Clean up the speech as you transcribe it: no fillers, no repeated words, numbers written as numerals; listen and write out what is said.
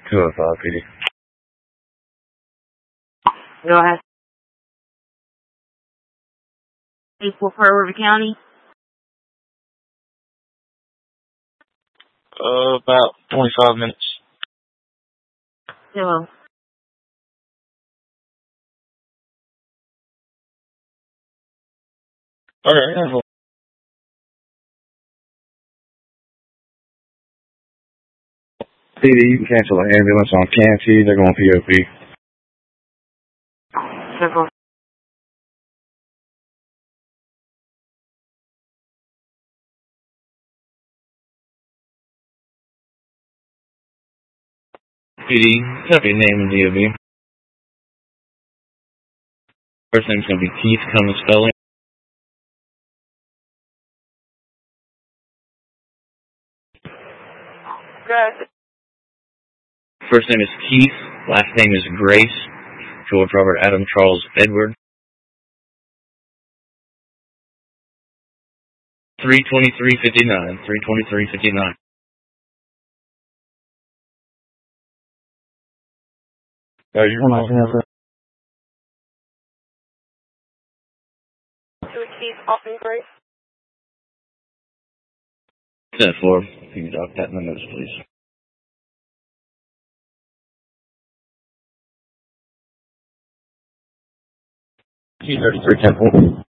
205 PD. Go ahead. 84 Pearl River County. About 25 minutes. Hello. Okay. PD, you can cancel an ambulance on Canty. They're going POP. Circle. PD, have your name and DOB. First name's going to be Keith, come spelling. Good. First name is Keith, last name is Grace. George Robert Adam Charles Edward. 32359. 32359. You're not going to Keith, Austin Grace. 10-4. Can you drop that in the notes, please? 233 10-4.